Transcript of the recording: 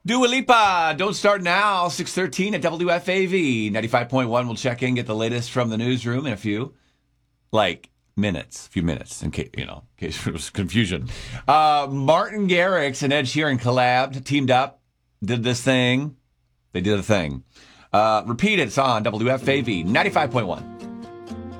Dua Lipa, Don't Start Now, 6:13 at WFAV 95.1. We'll check in, get the latest from the newsroom in a few, few minutes, in case there was confusion. Martin Garrix and Ed Sheeran collabed, teamed up, did this thing. They did a thing. Repeat it, it's on WFAV 95.1.